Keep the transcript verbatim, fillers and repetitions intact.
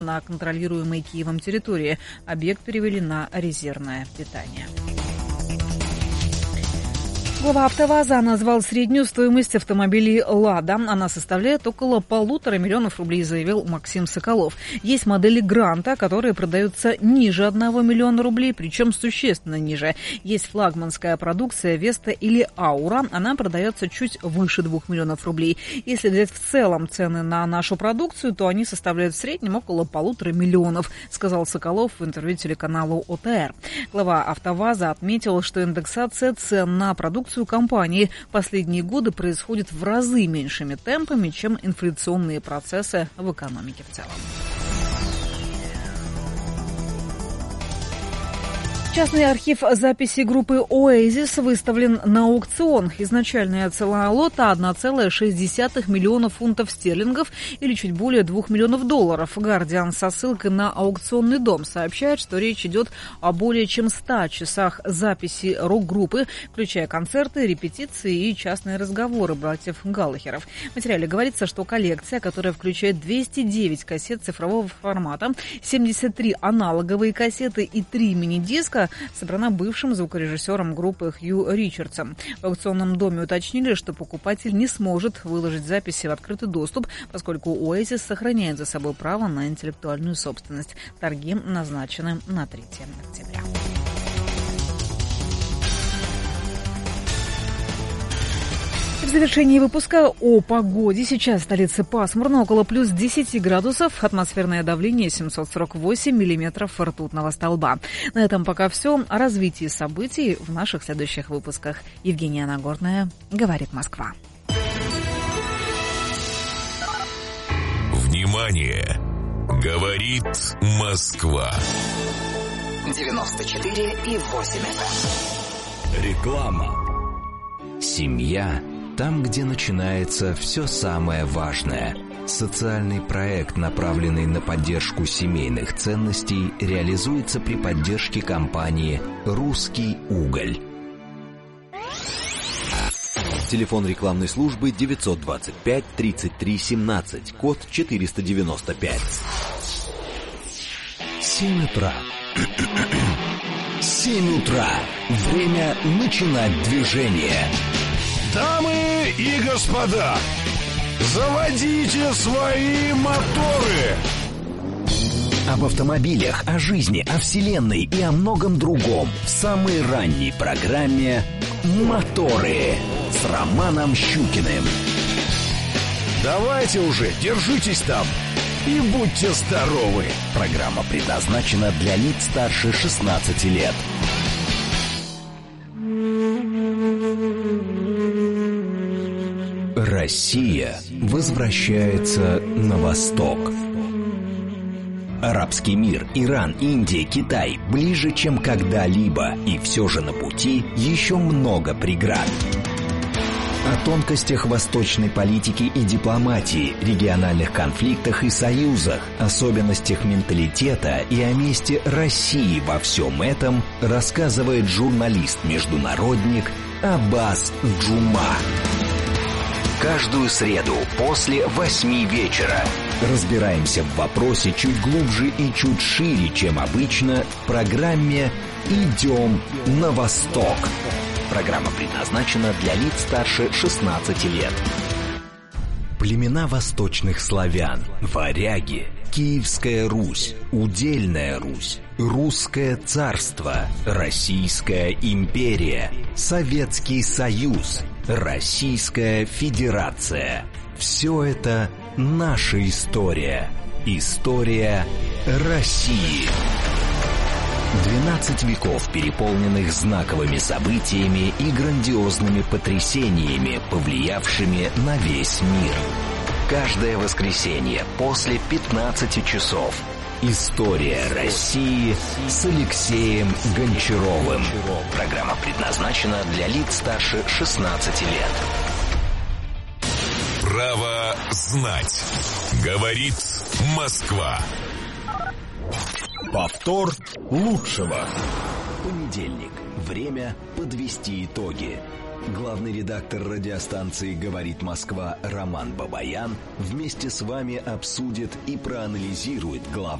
на контролируемой Киевом территории. Объект перевели на резервное питание. Глава «АвтоВАЗа» назвал среднюю стоимость автомобилей «Лада». Она составляет около полутора миллионов рублей, заявил Максим Соколов. Есть модели «Гранта», которые продаются ниже одного миллиона рублей, причем существенно ниже. Есть флагманская продукция «Веста» или «Аура». Она продается чуть выше двух миллионов рублей. Если взять в целом цены на нашу продукцию, то они составляют в среднем около полутора миллионов, сказал Соколов в интервью телеканалу ОТР. Глава «АвтоВАЗа» отметил, что индексация цен на продукцию компании последние годы происходит в разы меньшими темпами, чем инфляционные процессы в экономике в целом. Частный архив записи группы Oasis выставлен на аукцион. Изначальная цена лота – одна целая шесть десятых миллиона фунтов стерлингов или чуть более двух миллионов долларов. «Гардиан» со ссылкой на аукционный дом сообщает, что речь идет о более чем ста часах записи рок-группы, включая концерты, репетиции и частные разговоры братьев Галлахеров. В материале говорится, что коллекция, которая включает двести девять кассет цифрового формата, семьдесят три аналоговые кассеты и три мини-диска, собрана бывшим звукорежиссером группы Хью Ричардсом. В аукционном доме уточнили, что покупатель не сможет выложить записи в открытый доступ, поскольку Oasis сохраняет за собой право на интеллектуальную собственность. Торги назначены на третьего октября. В завершении выпуска о погоде. Сейчас в столице пасмурно, около плюс десяти градусов. Атмосферное давление семьсот сорок восемь миллиметров ртутного столба. На этом пока все. О развитии событий в наших следующих выпусках. Евгения Нагорная, «Говорит Москва». Внимание! Говорит Москва. девяносто четыре и восемь эф эм. Реклама. Семья – там, где начинается все самое важное. Социальный проект, направленный на поддержку семейных ценностей, реализуется при поддержке компании «Русский уголь». Телефон рекламной службы девятьсот двадцать пять тридцать три семнадцать, код четыреста девяносто пять. Семь утра. Семь утра. Время начинать движение. Дамы и господа, заводите свои моторы! Об автомобилях, о жизни, о вселенной и о многом другом в самой ранней программе «Моторы» с Романом Щукиным. Давайте уже, держитесь там и будьте здоровы! Программа предназначена для лиц старше шестнадцати лет. Россия возвращается на восток. Арабский мир, Иран, Индия, Китай ближе, чем когда-либо, и все же на пути еще много преград. О тонкостях восточной политики и дипломатии, региональных конфликтах и союзах, особенностях менталитета и о месте России во всем этом рассказывает журналист-международник Аббас Джума. Каждую среду после восьми вечера разбираемся в вопросе чуть глубже и чуть шире, чем обычно, в программе «Идем на восток». Программа предназначена для лиц старше шестнадцати лет. Племена восточных славян, варяги, Киевская Русь, Удельная Русь, Русское царство, Российская империя, Советский Союз, Российская Федерация. Все это наша история. История России. двенадцать веков, переполненных знаковыми событиями и грандиозными потрясениями, повлиявшими на весь мир. Каждое воскресенье после пятнадцати часов. История России с Алексеем Гончаровым. Программа предназначена для лиц старше шестнадцати лет. Право знать. Говорит Москва. Повтор лучшего. Понедельник. Время подвести итоги. Главный редактор радиостанции «Говорит Москва» Роман Бабаян вместе с вами обсудит и проанализирует главные